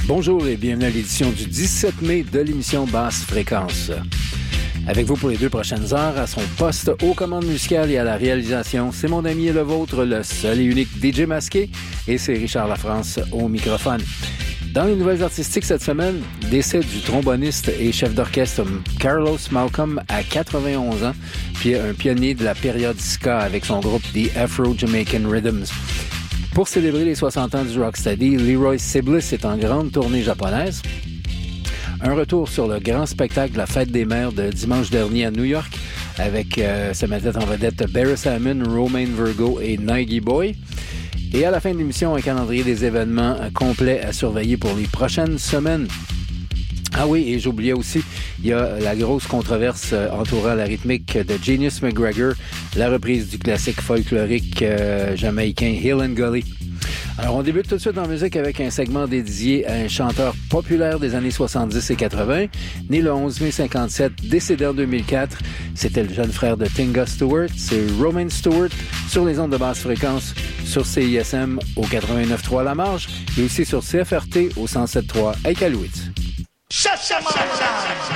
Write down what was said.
Bonjour et bienvenue à l'édition du 17 mai de l'émission Basse Fréquence. Avec vous pour les 2 prochaines heures, à son poste aux commandes musicales et à la réalisation, c'est mon ami et le vôtre, le seul et unique DJ masqué, et c'est Richard Lafrance au microphone. Dans les nouvelles artistiques cette semaine, décès du tromboniste et chef d'orchestre Carlos Malcolm à 91 ans, puis un pionnier de la période ska avec son groupe The Afro-Jamaican Rhythms. Pour célébrer les 60 ans du Rocksteady, Leroy Siblis est en grande tournée japonaise. Un retour sur le grand spectacle de la Fête des Mères de dimanche dernier à New York avec se mettait en vedette Barry Salmon, Romain Virgo et Nike Boy. Et à la fin de l'émission, un calendrier des événements complet à surveiller pour les prochaines semaines. Ah oui, et j'oubliais aussi, il y a la grosse controverse entourant la rythmique de Genius McGregor, la reprise du classique folklorique jamaïcain Hill and Gully. Alors, on débute tout de suite en musique avec un segment dédié à un chanteur populaire des années 70 et 80, né le 11 mai 57, décédé en 2004. C'était le jeune frère de Tinga Stewart, c'est Romain Stewart, sur les ondes de basse fréquence, sur CISM au 89.3 La Marge, et aussi sur CFRT au 107.3 à Iqaluit.